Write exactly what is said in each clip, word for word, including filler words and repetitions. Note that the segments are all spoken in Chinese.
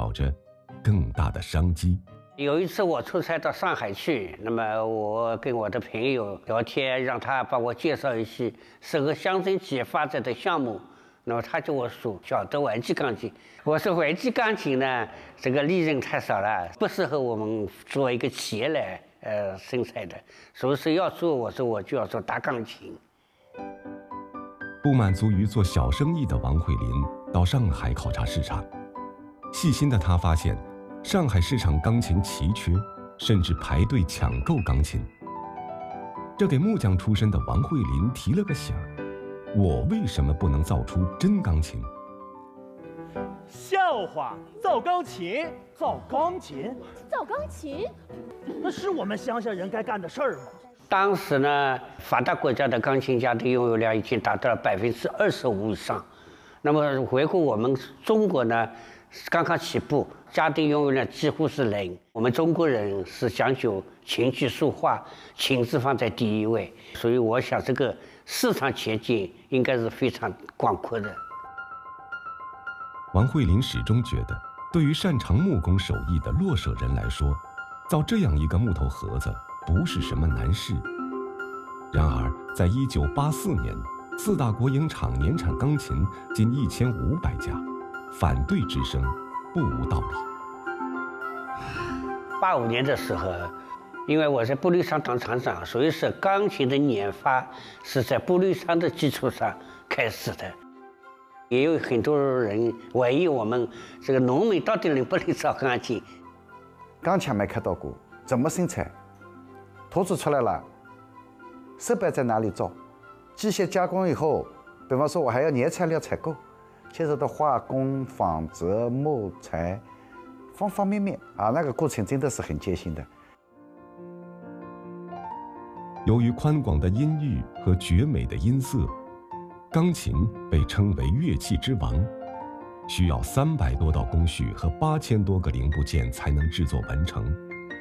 导着更大的商机。 有一次我出差到上海去，那么我跟我的朋友聊天，让他帮我介绍一些适合乡村企业发展的项目。那么他就我说晓得玩具钢琴，我说玩具钢琴呢，这个利润太少了，不适合我们做一个企业来呃生产的，所以说要做，我说我就要做大钢琴。 不满足于做小生意的王慧林到上海考察市场，细心的他发现，上海市场钢琴奇缺，甚至排队抢购钢琴。这给木匠出身的王慧林提了个醒儿。我为什么不能造出真钢琴？ 笑话！造钢琴，造钢琴， 造钢琴， 那是我们乡下人该干的事儿吗？ 当时呢，发达国家的钢琴家的拥有量已经达到了百分之二十五以上。那么回顾我们中国呢，刚刚起步，家庭拥有量几乎是零。我们中国人是讲究琴棋书画，琴字放在第一位，所以我想这个市场前景应该是非常广阔的。 王慧林始终觉得，对于擅长木工手艺的落舍人来说，造这样一个木头盒子不是什么难事。然而，在一九八四年，四大国营厂年产钢琴近一千五百家，反对之声不无道理。 八五年的时候，因为我在玻璃厂当厂长，所以说钢琴的研发是在玻璃厂的基础上开始的。也有很多人怀疑我们这个农民到底能不能造钢琴。 钢枪没看到过，怎么生产？图纸出来了，设备在哪里造？机械加工以后，比方说我还要原材料采购，牵扯到化工、纺织、木材，方方面面啊，那个过程真的是很艰辛的。 由于宽广的音域和绝美的音色，钢琴被称为乐器之王，需要三百多道工序和八千多个零部件才能制作完成。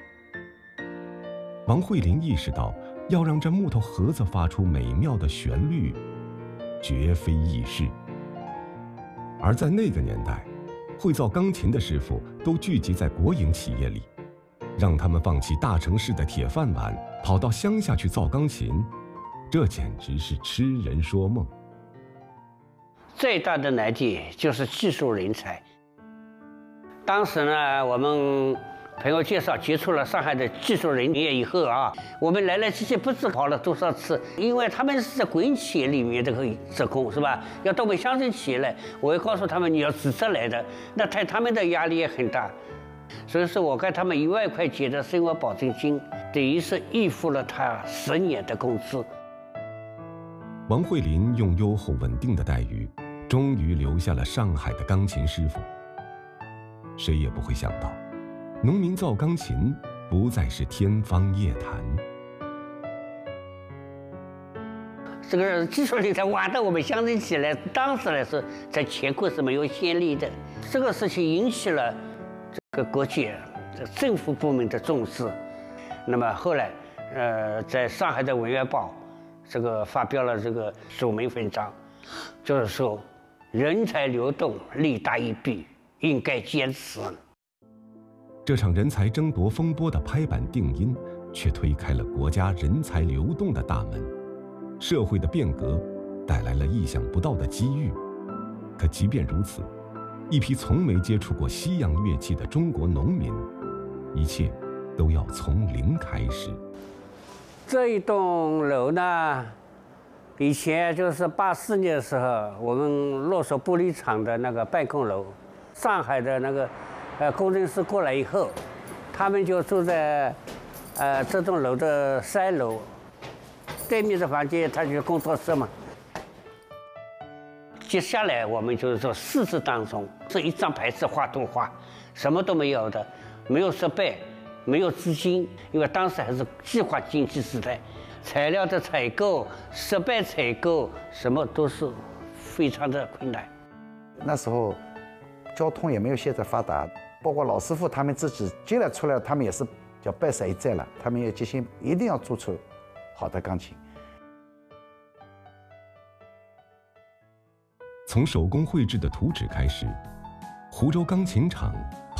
王慧林意识到，要让这木头盒子发出美妙的旋律，绝非易事。而在那个年代，会造钢琴的师傅都聚集在国营企业里，让他们放弃大城市的铁饭碗，跑到乡下去造钢琴，这简直是痴人说梦。 最大的难题就是技术人才。当时呢，我们朋友介绍接触了上海的技术人员以后啊，我们来来去去不知跑了多少次，因为他们是在国营企业里面这个职工是吧？要到我们乡镇企业来，我要告诉他们你要自责来的，那对他们的压力也很大。所以说我给他们一万块钱的生活保证金，等于是预付了他十年的工资。 王慧林用优厚稳定的待遇，终于留下了上海的钢琴师傅。谁也不会想到，农民造钢琴不再是天方夜谭。 这个技术人才挖到我们乡镇起来，当时来说在全国是没有先例的。这个事情引起了这个国界、政府部门的重视。那么后来，呃，在上海的《文汇报》这个发表了这个署名文章，就是说人才流动利大于弊，应该坚持。 这场人才争夺风波的拍板定音，却推开了国家人才流动的大门。社会的变革带来了意想不到的机遇。可即便如此，一批从没接触过西洋乐器的中国农民，一切都要从零开始。 这一栋楼呢，以前就是八四年的时候，我们洛索玻璃厂的那个办公楼，上海的那个呃工程师过来以后，他们就住在呃这栋楼的三楼，对面的房间他就是工作室嘛。接下来我们就是说四次当中，这一张牌子画动画，什么都没有的，没有设备，没有资金，因为当时还是计划经济时代，材料的采购、设备采购，什么都是非常的困难。 那时候交通也没有现在发达，包括老师傅他们自己进来出来，他们也是叫拜师一再了，他们也决心一定要做出好的钢琴。 从手工绘制的图纸开始，湖州钢琴厂